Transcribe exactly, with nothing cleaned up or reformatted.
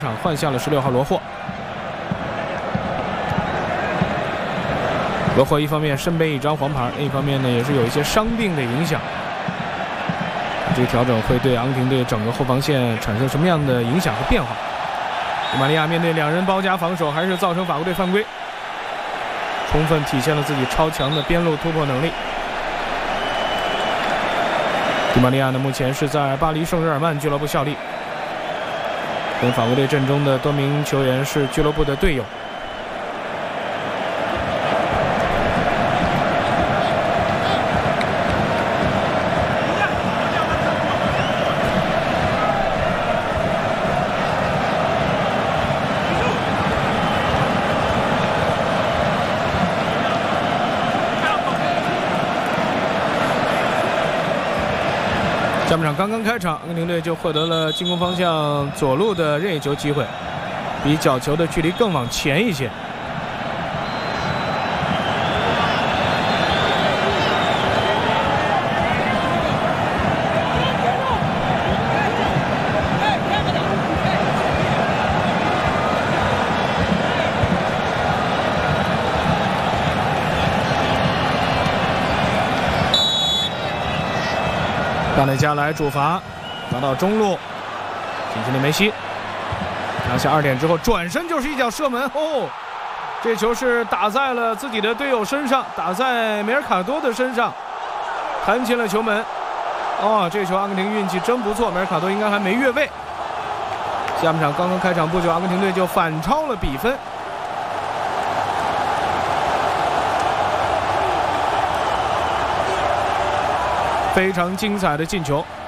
场换下了十六号罗霍。罗霍一方面身背一张黄牌，另一方面呢也是有一些伤病的影响。这个调整会对阿根廷队整个后防线产生什么样的影响和变化？迪玛利亚面对两人包夹防守，还是造成法国队犯规，充分体现了自己超强的边路突破能力。迪玛利亚呢目前是在巴黎圣日耳曼俱乐部效力。 跟法国队阵中的多名球员是俱乐部的队友。下半场刚刚开场，阿根廷队就获得了进攻方向左路的任意球机会，比角球的距离更往前一些。巴内加来主罚，拿到中路，紧接着梅西拿下二点之后，转身就是一脚射门哦！这球是打在了自己的队友身上，打在梅尔卡多的身上，弹进了球门。哦，这球阿根廷运气真不错，梅尔卡多应该还没越位。下半场刚刚开场不久，阿根廷队就反超了比分。 非常精彩的进球。